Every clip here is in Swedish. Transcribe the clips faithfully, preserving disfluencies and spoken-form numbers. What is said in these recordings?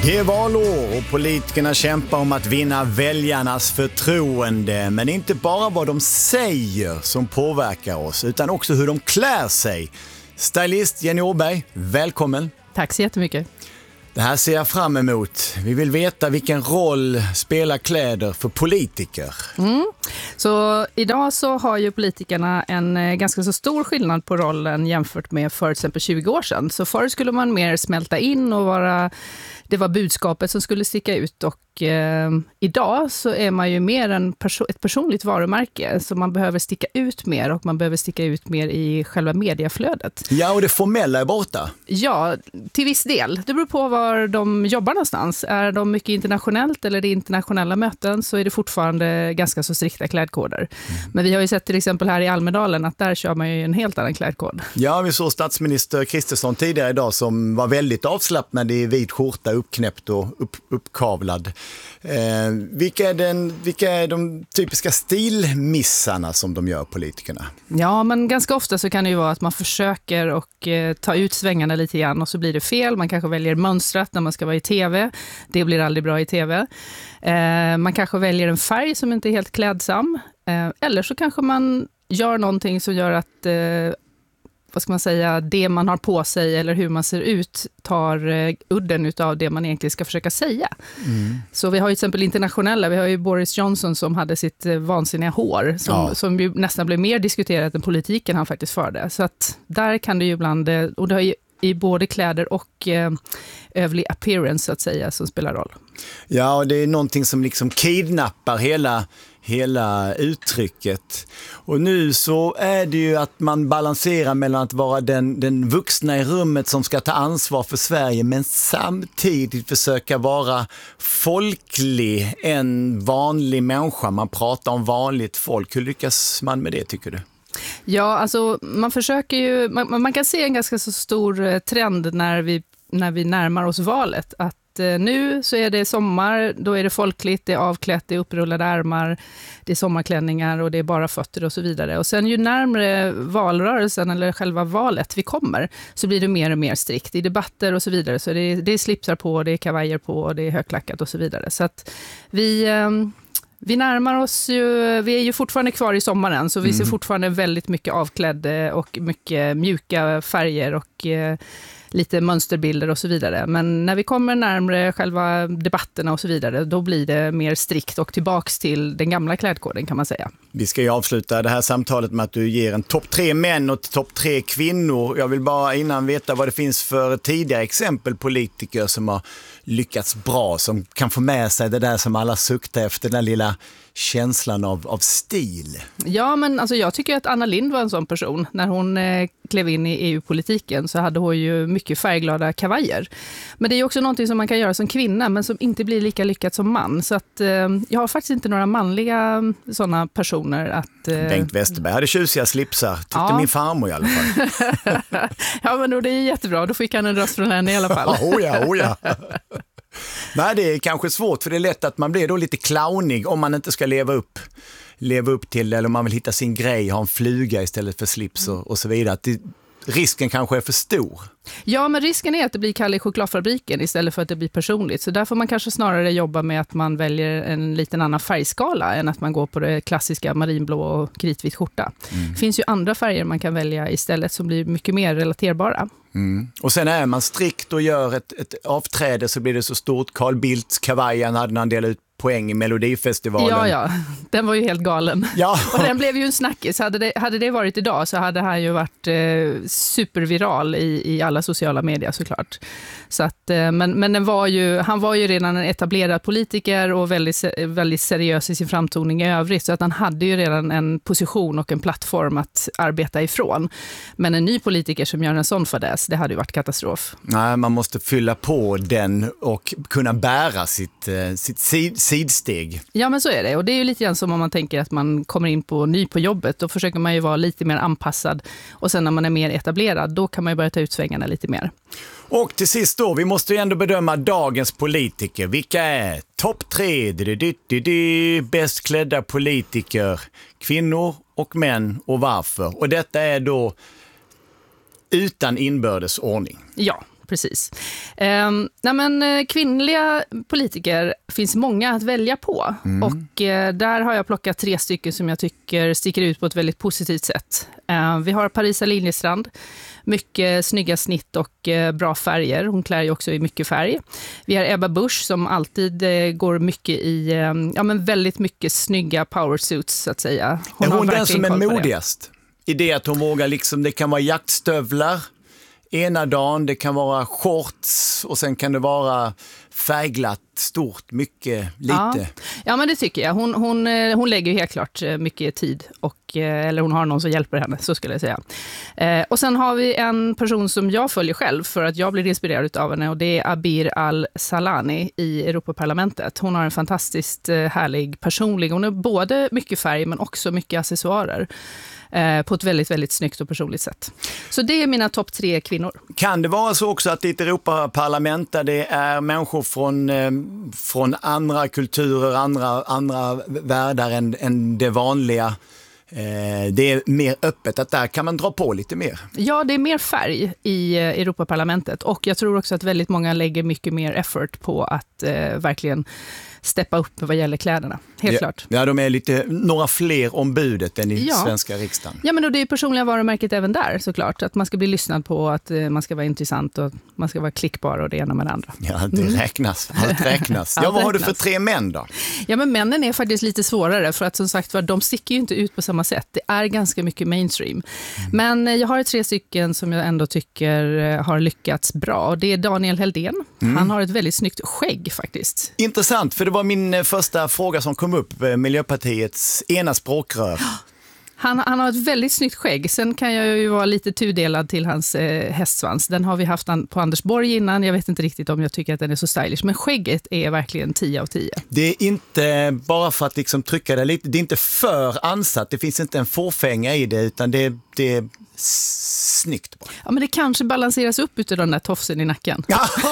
Det är valår och politikerna kämpar om att vinna väljarnas förtroende. Men inte bara vad de säger som påverkar oss, utan också hur de klär sig. Stylist Jenny Åberg, välkommen. Tack så jättemycket. Det här ser jag fram emot. Vi vill veta vilken roll spelar kläder för politiker. Mm. Så idag så har ju politikerna en ganska så stor skillnad på rollen jämfört med för exempel tjugo år sedan. Så förr skulle man mer smälta in och vara... Det var budskapet som skulle sticka ut och eh, idag så är man ju mer en perso- ett personligt varumärke. Så man behöver sticka ut mer och man behöver sticka ut mer i själva mediaflödet. Ja, och det formella är borta. Ja, till viss del. Det beror på var de jobbar någonstans. Är de mycket internationellt eller det är internationella möten så är det fortfarande ganska så strikta klädkoder. Mm. Men vi har ju sett till exempel här i Almedalen att där kör man ju en helt annan klädkod. Ja, vi såg statsminister Kristersson tidigare idag som var väldigt avslappnad i vit skjorta, uppknäppt och upp, uppkavlad. Eh, vilka, är den, vilka är de typiska stilmissarna som de gör, politikerna? Ja, men ganska ofta så kan det ju vara att man försöker och eh, ta ut svängarna lite grann och så blir det fel. Man kanske väljer mönstrat när man ska vara i tv. Det blir aldrig bra i tv. Eh, man kanske väljer en färg som inte är helt klädsam. Eh, eller så kanske man gör någonting som gör att eh, vad ska man säga, det man har på sig eller hur man ser ut tar uh, udden utav det man egentligen ska försöka säga. Mm. Så vi har ju till exempel internationella, vi har ju Boris Johnson som hade sitt uh, vansinniga hår som, ja. som ju nästan blev mer diskuterat än politiken han faktiskt förde. Så att där kan det ju ibland, och det har ju i både kläder och uh, övrig appearance så att säga som spelar roll. Ja, och det är någonting som liksom kidnappar hela hela uttrycket. Och nu så är det ju att man balanserar mellan att vara den, den vuxna i rummet som ska ta ansvar för Sverige men samtidigt försöka vara folklig, en vanlig människa. Man pratar om vanligt folk. Hur lyckas man med det, tycker du? Ja, alltså man försöker ju, man, man kan se en ganska så stor trend när vi, när vi närmar oss valet, att nu så är det sommar, då är det folkligt, det är avklätt, det är upprullade ärmar, det är sommarklänningar och det är bara fötter och så vidare. Och sen ju närmare valrörelsen eller själva valet vi kommer så blir det mer och mer strikt i debatter och så vidare. Så det är, det är slipsar på, det är kavajer på, det är högklackat och så vidare. Så att vi... Vi närmar oss ju, vi är ju fortfarande kvar i sommaren så vi mm. ser fortfarande väldigt mycket avklädd och mycket mjuka färger och eh, lite mönsterbilder och så vidare. Men när vi kommer närmare själva debatterna och så vidare då blir det mer strikt och tillbaks till den gamla klädkoden kan man säga. Vi ska ju avsluta det här samtalet med att du ger en topp tre män och topp tre kvinnor. Jag vill bara innan veta vad det finns för tidigare exempel politiker som har lyckats bra, som kan få med sig det där som alla suktar efter, den lilla känslan av, av stil. Ja, men alltså jag tycker att Anna Lindh var en sån person. När hon eh, klev in i E U-politiken så hade hon ju mycket färgglada kavajer. Men det är ju också någonting som man kan göra som kvinna men som inte blir lika lyckat som man. Så att eh, jag har faktiskt inte några manliga sådana personer att... Eh... Bengt Westerberg hade tjusiga slipsar, tyckte ja. min farmor i alla fall. Ja, men då, det är jättebra. Då fick han en röst från henne i alla fall. oh ja, oh ja. Nej, det är kanske svårt för det är lätt att man blir då lite clownig om man inte ska leva upp leva upp till eller om man vill hitta sin grej, ha en fluga istället för slips och, och så vidare. Att det, risken kanske är för stor. Ja, men risken är att det blir Kalle i chokladfabriken istället för att det blir personligt. Så där får man kanske snarare jobba med att man väljer en liten annan färgskala än att man går på det klassiska marinblå och kritvit skjorta. Mm. Det finns ju andra färger man kan välja istället som blir mycket mer relaterbara. Mm. Och sen är man strikt och gör ett, ett avträde så blir det så stort. Carl Bildts kavajen hade han delat ut poäng i Melodifestivalen. Ja, ja. Den var ju helt galen. Ja. Och den blev ju en snackis. Hade det, hade det varit idag så hade han ju varit eh, superviral i, i alla sociala medier såklart. Så att, eh, men men den var ju, han var ju redan en etablerad politiker och väldigt, väldigt seriös i sin framtoning i övrigt. Så att han hade ju redan en position och en plattform att arbeta ifrån. Men en ny politiker som gör en sån fadäs, det hade ju varit katastrof. Nej, man måste fylla på den och kunna bära sitt, sitt sid, sidsteg. Ja, men så är det. Och det är ju lite grann som om man tänker att man kommer in på ny på jobbet. Då försöker man ju vara lite mer anpassad. Och sen när man är mer etablerad, då kan man ju börja ta ut svängarna lite mer. Och till sist då, vi måste ju ändå bedöma dagens politiker. Vilka är topp tre du, du, du, du, bäst klädda politiker? Kvinnor och män och varför? Och detta är då utan inbördes ordning. Ja, precis. Eh, nej men, kvinnliga politiker finns många att välja på. Mm. Och eh, där har jag plockat tre stycken som jag tycker sticker ut på ett väldigt positivt sätt. Eh, vi har Parisa Liljestrand. Mycket snygga snitt och eh, bra färger. Hon klär ju också i mycket färg. Vi har Ebba Busch som alltid eh, går mycket i, eh, ja men väldigt mycket snygga powersuits så att säga. Hon är hon den som är modigast? I det att hon vågar liksom, det kan vara jaktstövlar ena dagen, det kan vara shorts och sen kan det vara färgglatt, stort, mycket, lite. Ja, ja men det tycker jag. Hon, hon, hon lägger ju helt klart mycket tid och, eller hon har någon som hjälper henne, så skulle jag säga. Eh, och sen har vi en person som jag följer själv för att jag blir inspirerad av henne och det är Abir Al-Salani i Europaparlamentet. Hon har en fantastiskt härlig personlig, hon är både mycket färg men också mycket accessoarer. På ett väldigt, väldigt snyggt och personligt sätt. Så det är mina topp tre kvinnor. Kan det vara så också att i ett Europaparlament där det är människor från, från andra kulturer, andra, andra världar än, än det vanliga, det är mer öppet, att där kan man dra på lite mer? Ja, det är mer färg i Europaparlamentet och jag tror också att väldigt många lägger mycket mer effort på att eh, verkligen steppa upp vad gäller kläderna, helt ja, klart. Ja, de är lite några fler ombudet än i ja. svenska riksdagen. Ja, men då det är personliga varumärket även där såklart. Att man ska bli lyssnad på, att man ska vara intressant och man ska vara klickbar och det ena med det andra. Ja, det mm. räknas. Allt räknas. Ja, vad har du för tre män då? Ja, men männen är faktiskt lite svårare för att som sagt var, de sticker ju inte ut på samma sätt. Det är ganska mycket mainstream. Mm. Men jag har tre stycken som jag ändå tycker har lyckats bra. Det är Daniel Heldén. Mm. Han har ett väldigt snyggt skägg faktiskt. Intressant, för det var min första fråga som kom upp, Miljöpartiets ena språkrör. Han, han har ett väldigt snyggt skägg. Sen kan jag ju vara lite tudelad till hans eh, hästsvans. Den har vi haft på Anders Borg innan. Jag vet inte riktigt om jag tycker att den är så stylish. Men skägget är verkligen tio av tio. Det är inte, bara för att liksom trycka det lite, det är inte för ansatt. Det finns inte en fåfänga i det, utan det, det är snyggt bara. Ja, men det kanske balanseras upp utav den där tofsen i nacken.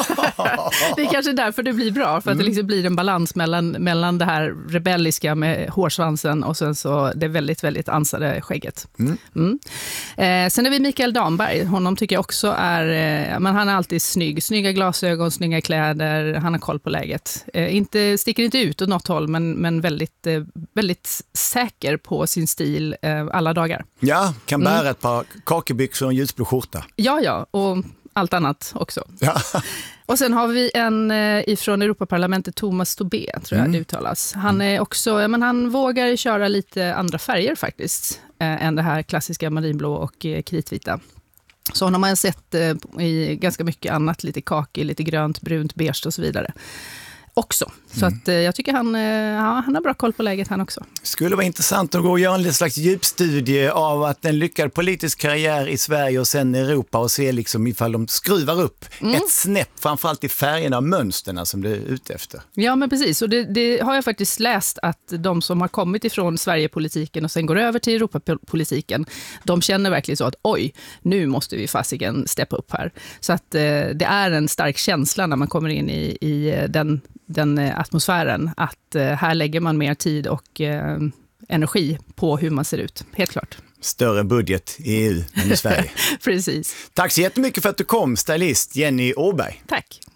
Det är kanske därför det blir bra. För att mm. det liksom blir en balans mellan, mellan det här rebelliska med hårsvansen och sen så det väldigt, väldigt ansade skägget. Mm. Mm. Eh, sen är vi Mikael Damberg. Honom tycker jag också är, eh, men han är alltid snygg. Snygga glasögon, snygga kläder. Han har koll på läget. Eh, inte, sticker inte ut åt något håll, men, men väldigt, eh, väldigt säker på sin stil eh, alla dagar. Ja, kan bära mm. ett par kakebyxor och en ljusblå skjorta. Ja, ja, och allt annat också. Ja. Och sen har vi en eh, ifrån Europaparlamentet, Thomas Tobé, tror jag mm. det uttalas. Han är också, men han vågar köra lite andra färger faktiskt, eh, än det här klassiska marinblå och eh, kritvita. Så honom har jag sett eh, i ganska mycket annat, lite kaki, lite grönt, brunt, beige och så vidare. Också. Så mm. att eh, jag tycker han, eh, ja, han har bra koll på läget han också. Skulle vara intressant att gå och göra en slags djupstudie av att en lyckad politisk karriär i Sverige och sen i Europa och se liksom ifall de skruvar upp mm. ett snäpp, framförallt i färgerna och mönsterna som det är ute efter. Ja, men precis. Och det, det har jag faktiskt läst att de som har kommit ifrån Sverigepolitiken och sen går över till Europapolitiken, de känner verkligen så att oj, nu måste vi fasiken steppa upp här. Så att eh, det är en stark känsla när man kommer in i, i den den atmosfären, att eh, här lägger man mer tid och eh, energi på hur man ser ut, helt klart. Större budget i E U än i Sverige. Precis. Tack så jättemycket för att du kom, stylist Jenny Åberg. Tack.